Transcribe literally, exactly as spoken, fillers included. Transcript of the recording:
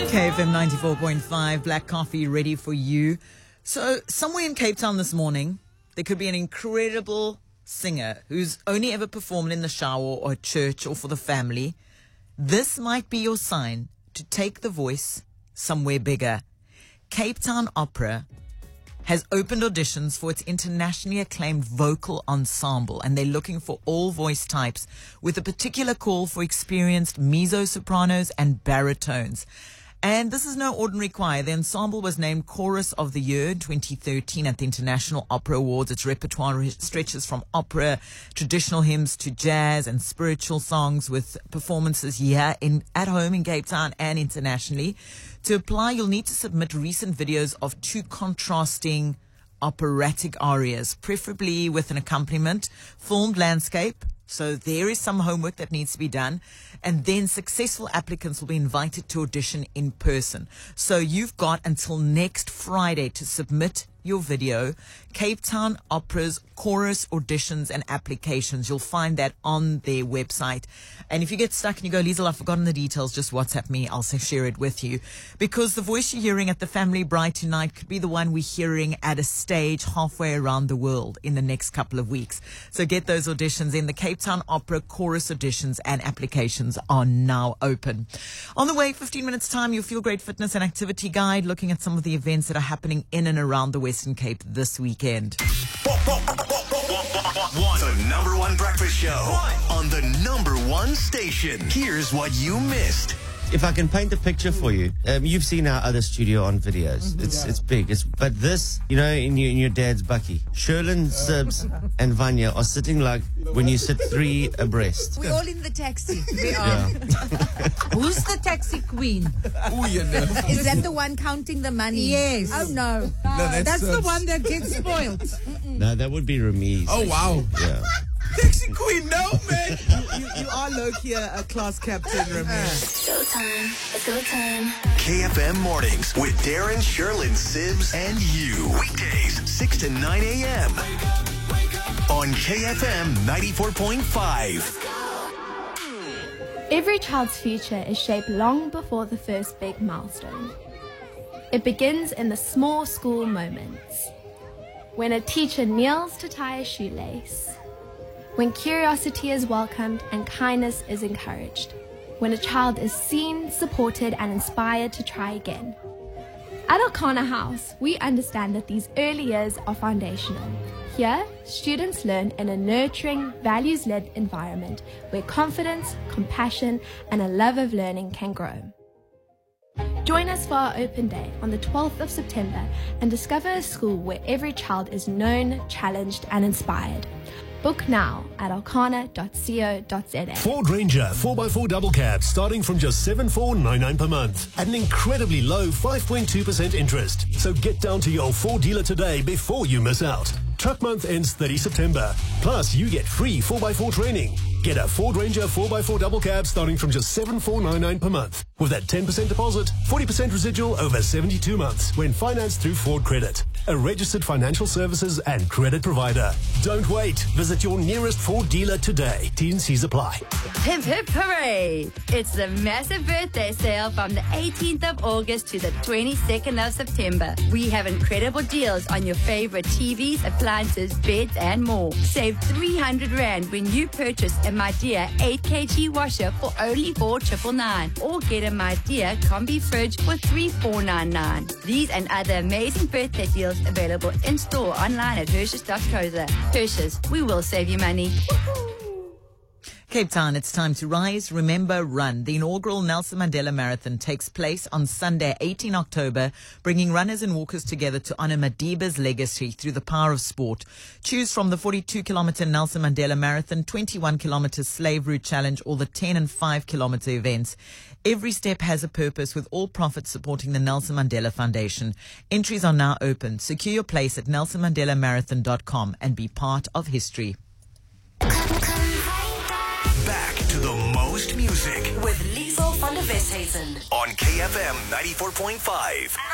K F M ninety-four point five, Black Coffee ready for you. So somewhere in Cape Town this morning, there could be an incredible singer who's only ever performed in the shower or at church or for the family. This might be your sign to take the voice somewhere bigger. Cape Town Opera has opened auditions for its internationally acclaimed vocal ensemble, and they're looking for all voice types with a particular call for experienced mezzo-sopranos and baritones. And this is no ordinary choir. The ensemble was named Chorus of the Year in twenty thirteen at the International Opera Awards. Its repertoire stretches from opera, traditional hymns to jazz and spiritual songs, with performances here in at home in Cape Town and internationally. To apply, you'll need to submit recent videos of two contrasting operatic arias, preferably with an accompaniment, filmed landscape. So there is some homework that needs to be done. And then successful applicants will be invited to audition in person. So you've got until next Friday to submit your video. Cape Town Opera's chorus auditions and applications. You'll find that on their website. And if you get stuck and you go, Liesl, I've forgotten the details, just WhatsApp me. I'll share it with you. Because the voice you're hearing at the Family Bride tonight could be the one we're hearing at a stage halfway around the world in the next couple of weeks. So get those auditions in. The Cape Town Opera chorus auditions and applications are now open. On the way, fifteen minutes time, your Feel Great Fitness and Activity Guide, looking at some of the events that are happening in and around the Western Cape this weekend. The number one breakfast show on the number one station. Here's what you missed. If I can paint a picture for you, um, you've seen our other studio on videos. Mm-hmm. It's yeah. it's big. It's but this, you know, in your, in your dad's bucky, Sherlyn, Sibs, and Vanya are sitting like when you sit three abreast. We're all in the taxi. We are. Yeah. Who's the taxi queen? Oh, you know. Is that the one counting the money? Yes. Oh no. no that's that's uh, the one that gets spoiled. No, that would be Ramiz. Oh wow. Yeah. Taxi queen, no man. You, you are low-key a class captain, Ramirez. Showtime. It's go time. K F M Mornings with Darren, Sherlyn, Sibs, and you. Weekdays, six to nine a.m. on K F M ninety-four point five. Every child's future is shaped long before the first big milestone. It begins in the small school moments. When a teacher kneels to tie a shoelace. When curiosity is welcomed and kindness is encouraged. When a child is seen, supported, and inspired to try again. At Alcana House, we understand that these early years are foundational. Here, students learn in a nurturing, values-led environment where confidence, compassion, and a love of learning can grow. Join us for our open day on the twelfth of September and discover a school where every child is known, challenged, and inspired. Book now at alcana dot co dot za. Ford Ranger four by four double cab starting from just seven thousand four hundred ninety-nine per month at an incredibly low five point two percent interest. So get down to your Ford dealer today before you miss out. Truck month ends thirtieth of September. Plus, you get free four by four training. Get a Ford Ranger four by four double cab starting from just seven thousand four hundred ninety-nine per month. With that ten percent deposit, forty percent residual over seventy-two months when financed through Ford Credit. A registered financial services and credit provider. Don't wait. Visit your nearest Ford dealer today. T and C's apply. Hip hip hooray! It's the massive birthday sale from the eighteenth of August to the twenty-second of September. We have incredible deals on your favorite T Vs, appliances, beds, and more. Save three hundred rand when you purchase a My Dear eight kilogram washer for only four thousand nine hundred ninety-nine. Or get a My Dear combi fridge for three thousand four hundred ninety-nine. These and other amazing birthday deals available in store online at Hershey's dot co dot za. Hershey's, we will save you money. Cape Town, it's time to rise, remember, run. The inaugural Nelson Mandela Marathon takes place on Sunday, eighteenth of October, bringing runners and walkers together to honor Madiba's legacy through the power of sport. Choose from the forty-two kilometer Nelson Mandela Marathon, twenty-one kilometer Slave Route Challenge, or the ten and five kilometer events. Every step has a purpose, with all profits supporting the Nelson Mandela Foundation. Entries are now open. Secure your place at nelson mandela marathon dot com and be part of history. Back to the most music With Liesl van der Westhuizen on K F M ninety-four point five.